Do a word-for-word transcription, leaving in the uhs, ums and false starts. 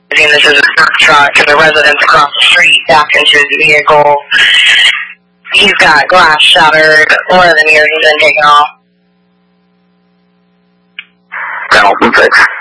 This is a work truck and the residents across the street back into his vehicle. He's got glass shattered. One of the mirrors has been taken off. Hamilton six.